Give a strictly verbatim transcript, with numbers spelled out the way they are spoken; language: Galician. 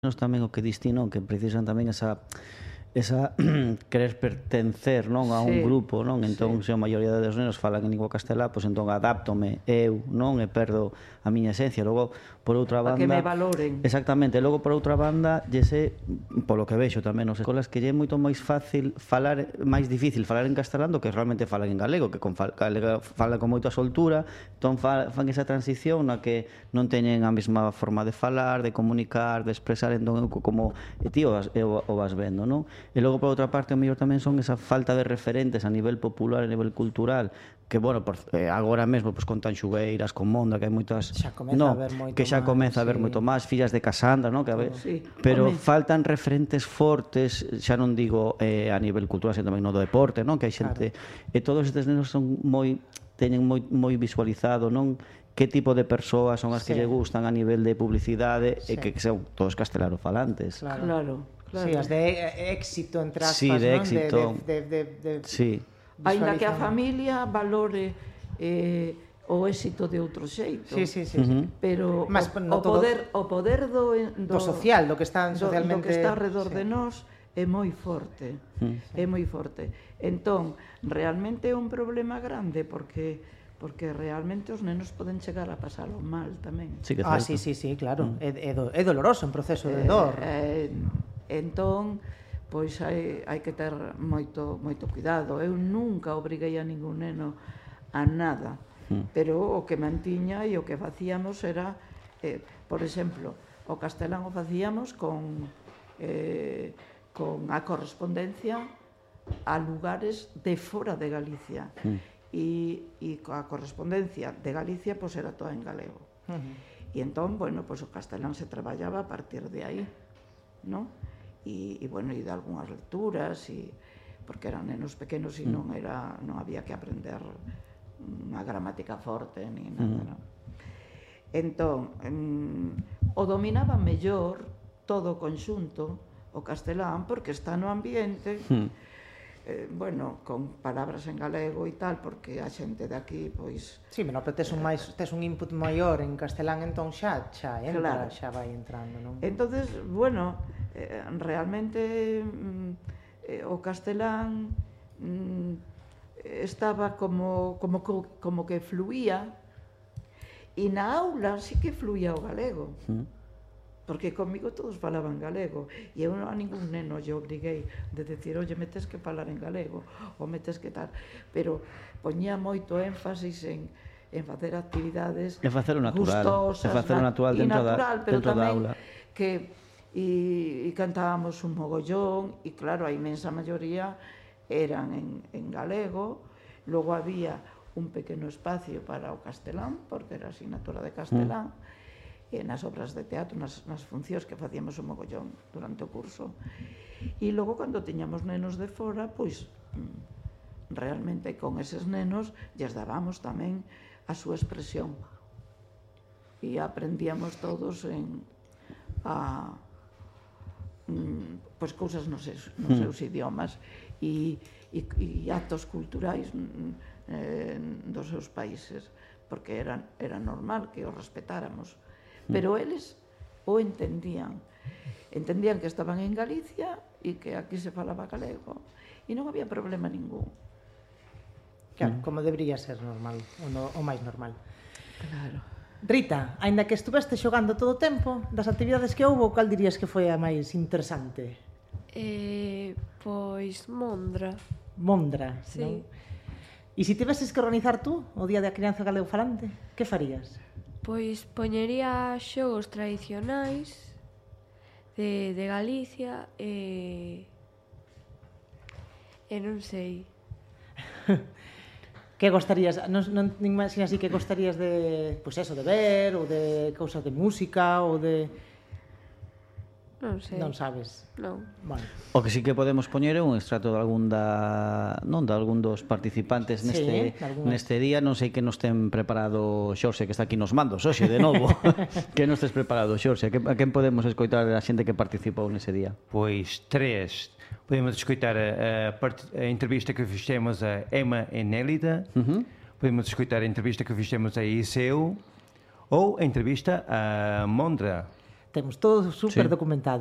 Nos tamén o que dis ti, non? Que precisan tamén esa esa querer pertencer, non, a un Sí, grupo, non? Entón, sí. se a maioría dos nenos falan en lingua castelá, pois entón adáptome eu, non? E perdo a miña esencia. Logo, por outra Para banda... que me valoren. Exactamente. Logo, por outra banda, lle sé, polo que vexo tamén nas escolas, que lle é moito máis fácil falar, máis difícil falar en castelán do que realmente falar en galego, que con fal, galega falan con moita soltura, entón fa, fan esa transición na que non teñen a mesma forma de falar, de comunicar, de expresar, entón como e ti o vas, o, o vas vendo, non? E logo, por outra parte, o mellor tamén son esa falta de referentes a nivel popular, a nivel cultural, que, bueno, por, eh, agora mesmo, pois, con Tanxugueiras, con Monda, que hai moitas... Xa comeza no, a haber moito que xa máis, comeza a haber sí. moito máis, fillas de Casandra, non? Que a ver, Sí. pero Home. faltan referentes fortes, xa non digo eh, a nivel cultural, sino tamén no do deporte, non? Que hai xente... Claro. E todos estes nenos son moi... teñen moi, moi visualizado, non? Que tipo de persoas son as que Sí. lle gustan a nivel de publicidade, Sí. e que, que son todos castelano falantes. Claro. Claro, claro. Sí, as de eh, éxito, entre aspas, Sí, de non? éxito. De, de, de, de, Sí. Aínda que a visualizan. familia valore eh, o éxito de outro xeito. Sí, sí, sí, Ujú. sí. Pero Mas, o, no o todo- poder o poder do, do, Do social, do que están do, socialmente... do que está alrededor sí. de nós é moi forte. Mm. É moi forte. Entón, realmente é un problema grande porque porque realmente os nenos poden chegar a pasalo mal tamén. Sí que é Ah, certo. sí, sí, sí, claro. É, é, do, é doloroso, un proceso de Eh, dor. eh, entón, pois hai, hai que ter moito moito cuidado. Eu nunca obriguei a ningún neno a nada, Mm. pero o que mantiña e o que facíamos era, eh, por exemplo, o castelán o facíamos con eh, con a correspondencia a lugares de fora de Galicia. Mm. E, e coa correspondencia de Galicia, pois era toda en galego. Uh-huh. E entón, bueno, pois o castelán se traballaba a partir de aí, non? E, e bueno, e de algunhas lecturas, e, porque eran nenos pequenos e non era non había que aprender unha gramática forte, ni nada, Mm. non? Entón, mm, o dominaba mellor todo o conxunto, o castelán, porque está no ambiente, Mm. eh, bueno, con palabras en galego e tal, porque a xente de aquí, pois... Sí, pero tes un máis tes un input maior en castelán, entón xa xa entra, Claro. xa vai entrando, non? Entonces, bueno, eh, realmente mm, eh, o castelán mm, estaba como, como, co- como que fluía, e na aula sí que fluía o galego, Mm. porque comigo todos falaban galego, e eu a ningún neno lle obriguei de decir, oye, metes que falar en galego, ou metes que tal, pero poñía moito énfasis en, en facer actividades E facelo natural, gustosas, e facelo na- natural e dentro da- natural, pero dentro da tamén aula. que e, e cantábamos un mogollón, e claro, a inmensa maioría eran en, en galego, logo había un pequeno espacio para o castelán, porque era asignatura de castelán, mm. e nas obras de teatro, nas, nas funcións que facíamos un mogollón durante o curso. E logo, cando tiñamos nenos de fora, pois, mm, realmente con eses nenos lles dábamos tamén a súa expresión. E aprendíamos todos en a mm, pois cousas nos seus, nos seus idiomas e, e, e actos culturais mm, eh, dos seus países, porque era, era normal que os respetáramos. Pero eles o entendían. Entendían que estaban en Galicia e que aquí se falaba galego. E non había problema ningún. Claro, como debería ser normal, o, no, o máis normal. Claro. Rita, aínda que estuveste xogando todo o tempo, das actividades que houbo, cal dirías que foi a máis interesante? Eh, pois Mondra. Mondra, Sí. non? E se tiveses que organizar tú o Día da Crianza Galego Falante, que farías? Pois poñería xogos tradicionais de, de Galicia e... e non sei. Que gostarías, non, non nin máis así que gostarías de, pois eso, de ver, ou de cousas de música, ou de... Non sei. Non sabes. Non. Bueno. O que sí que podemos poñer é un extracto de algún da, non, de algún dos participantes Sí, neste algunhas. neste día, non sei que nos ten preparado Xorxe, que está aquí nos mandos, hoxe de novo. Que nos tes preparado, Xorxe? Que, a quen podemos escoitar a xente que participou nese día? Pois tres. Podemos escutar a, a, part- a entrevista que fizemos a Emma e Nélida. Uh-huh. Podemos escutar a entrevista que fizemos a Iseu. Ou a entrevista a Mondra. temos todo super Sí. documentado.